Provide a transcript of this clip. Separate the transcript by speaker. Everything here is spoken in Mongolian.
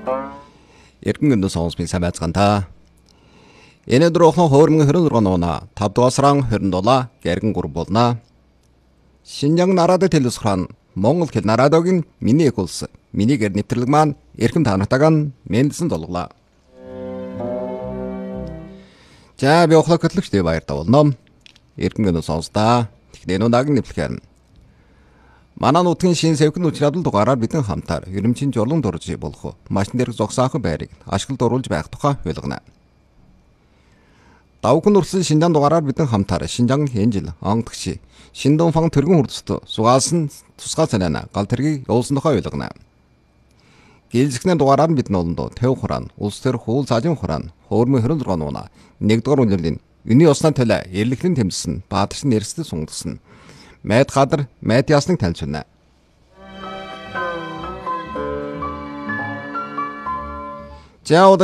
Speaker 1: Эргэн өнөө сонсож би сайн байцгаана. Энэ өдрөөхөн хөөрмөн 26 нуна 5 дугаар сарын 27 гэргэн 3 болно. Шинжаан нарадад телевизхэн Монгол хэл нарадогийн миний их улс миний гэр нэвтрэлэг маань эрхэм танартайг мэндсэн долглоо. За би охлог хөтлөгчтэй баяртай болно. Эргэн өнөө сонсноо. Технэн унагийн нэвлэхээр манай нутгийн шин сэвхэн учрал дугаараар бидэн хамтаар ерөмчийн журлан дурж болох машин дээрх зогсоохон байрыг ашиглалд оруулж байх тухай ойлгоно. Давхын урсан шинжаан дугаараар бидэн хамтаар Шинжаан энэ жил онгодогч Шиндэн фан тэргэн хүрдэст сугаалсан тусгай санаана гал тэргийг явуулсан тухай ойлгоно. Гэлзэхнээ дугаараар бидэн олондоо төв хураан, улс төр хуул цаажин хураан, хөөрмөн 26 нуна 1 дугаар үнэллийн өний усны төлөө эрлэхлэн тэмцсэн баатарчин нэрсдэд сунгадсан. Мэд гадар мэд ясныг таньж байна. За